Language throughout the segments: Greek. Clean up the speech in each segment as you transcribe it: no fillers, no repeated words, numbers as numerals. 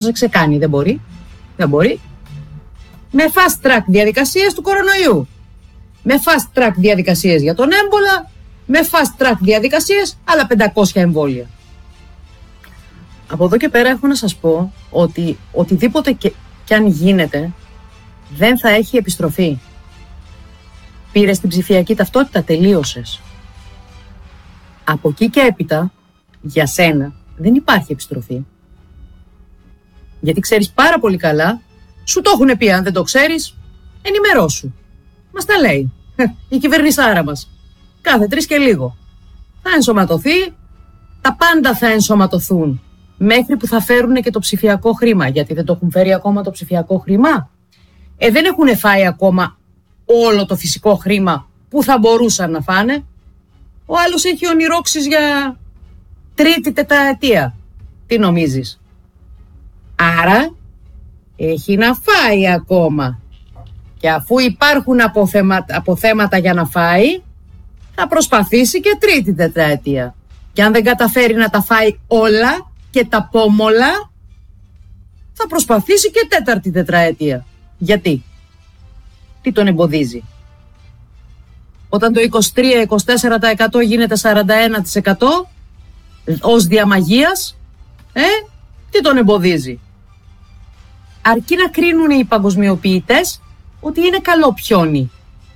σε ξεκάνει. Δεν μπορεί. Δεν μπορεί. Με fast track διαδικασίες του κορονοϊού. Με fast track διαδικασίες για τον έμπολα. Με fast track διαδικασίες άλλα 500 εμβόλια. Από εδώ και πέρα έχω να σας πω ότι οτιδήποτε και αν γίνεται δεν θα έχει επιστροφή. Πήρες την ψηφιακή ταυτότητα, τελείωσες. Από εκεί και έπειτα, για σένα, δεν υπάρχει επιστροφή. Γιατί ξέρεις πάρα πολύ καλά, σου το έχουν πει, αν δεν το ξέρεις, ενημερώσου. Μας τα λέει η κυβερνησάρα μας. Κάθε 3 και λίγο. Θα ενσωματωθεί, τα πάντα θα ενσωματωθούν. Μέχρι που θα φέρουν και το ψηφιακό χρήμα. Γιατί δεν το έχουν φέρει ακόμα το ψηφιακό χρήμα. Δεν έχουν φάει ακόμα όλο το φυσικό χρήμα που θα μπορούσαν να φάνε. Ο άλλος έχει ονειρόξεις για 3η τετραετία. Τι νομίζεις? Άρα έχει να φάει ακόμα. Και αφού υπάρχουν αποθέματα για να φάει, θα προσπαθήσει και 3η τετραετία. Και αν δεν καταφέρει να τα φάει όλα και τα πόμολα, θα προσπαθήσει και 4η τετραετία. Γιατί? Τι τον εμποδίζει? Όταν το 23-24% γίνεται 41% ως διαμαγείας, τι τον εμποδίζει? Αρκεί να κρίνουν οι παγκοσμιοποιητές ότι είναι καλό πιόνι.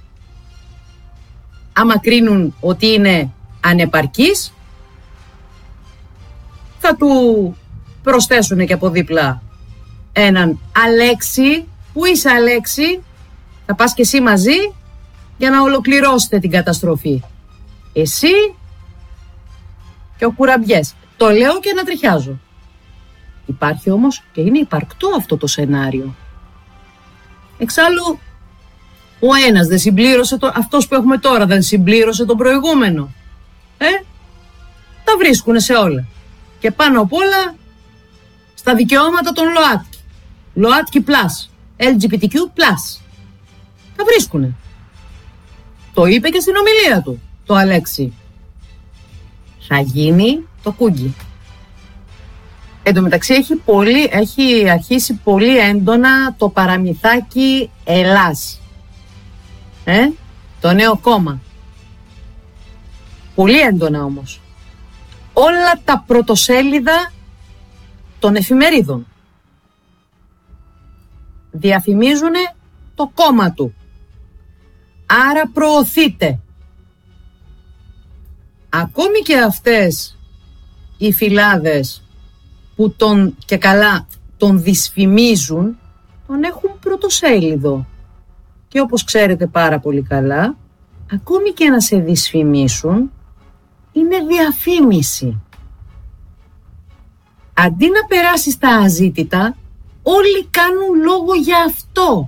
Άμα κρίνουν ότι είναι ανεπαρκής, θα του προσθέσουν και από δίπλα έναν Αλέξη. Πού είσαι, Αλέξη? Θα πας και εσύ μαζί για να ολοκληρώσετε την καταστροφή. Εσύ και ο Κουραμπιές. Το λέω και να τριχιάζω. Υπάρχει όμως και είναι υπαρκτό αυτό το σενάριο. Εξάλλου, ο ένας δεν συμπλήρωσε, αυτός που έχουμε τώρα δεν συμπλήρωσε τον προηγούμενο. Τα βρίσκουνε σε όλα. Και πάνω απ' όλα στα δικαιώματα των ΛΟΑΤΚΙ. ΛΟΑΤΚΙ Plus, LGBTQ Plus. Τα βρίσκουνε. Το είπε και στην ομιλία του, το Αλέξη. Θα γίνει το κούγκι. Εν τω μεταξύ έχει αρχίσει πολύ έντονα το παραμυθάκι Ελλάς. Το νέο κόμμα. Πολύ έντονα όμως. Όλα τα πρωτοσέλιδα των εφημερίδων διαφημίζουνε το κόμμα του. Άρα προωθείται. Ακόμη και αυτές οι φυλάδες που και καλά τον δυσφημίζουν, τον έχουν πρωτοσέλιδο. Και όπως ξέρετε πάρα πολύ καλά, ακόμη και να σε δυσφημίσουν, είναι διαφήμιση. Αντί να περάσει στα αζήτητα, όλοι κάνουν λόγο για αυτό.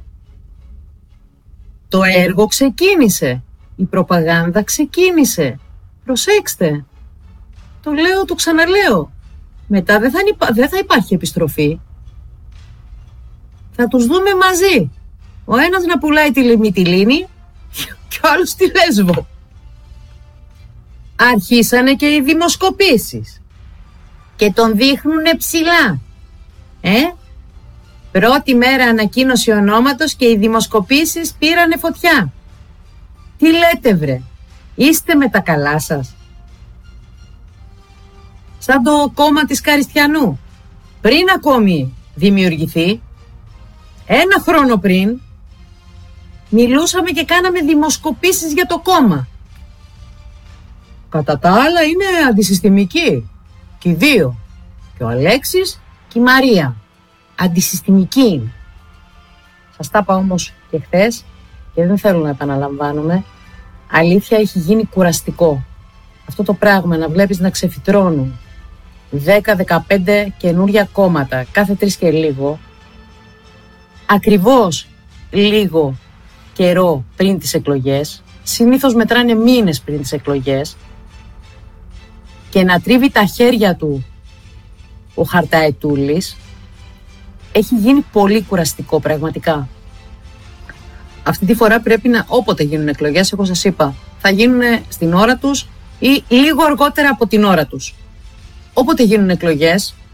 Το έργο ξεκίνησε. Η προπαγάνδα ξεκίνησε. Προσέξτε. Το λέω, το ξαναλέω. Μετά δεν θα υπάρχει επιστροφή. Θα τους δούμε μαζί. Ο ένας να πουλάει τη Μυτιλήνη και ο άλλος τη Λέσβο. Αρχίσανε και οι δημοσκοπήσεις. Και τον δείχνουνε ψηλά. Πρώτη μέρα ανακοίνωση ονόματος και οι δημοσκοπήσεις πήρανε φωτιά. Τι λέτε βρε? Είστε με τα καλά σας? Σαν το κόμμα της Καριστιανού. Πριν ακόμη δημιουργηθεί, 1 χρόνο πριν, μιλούσαμε και κάναμε δημοσκοπήσεις για το κόμμα. Κατά τα άλλα είναι αντισυστημική. Και οι δύο. Και ο Αλέξης και η Μαρία. Αντισυστημική. Σας τα είπα όμως και χθες και δεν θέλω να επαναλαμβάνομαι. Αλήθεια, έχει γίνει κουραστικό. Αυτό το πράγμα να βλέπεις να ξεφυτρώνουν 10-15 καινούρια κόμματα κάθε 3 και λίγο, ακριβώς λίγο καιρό πριν τις εκλογές, συνήθως μετράνε μήνες πριν τις εκλογές, και να τρίβει τα χέρια του ο Χαρταετούλης, έχει γίνει πολύ κουραστικό πραγματικά. Αυτή τη φορά πρέπει να, όποτε γίνουν εκλογές, εγώ σας είπα, θα γίνουν στην ώρα τους ή λίγο αργότερα από την ώρα τους. Όποτε γίνουν εκλογές,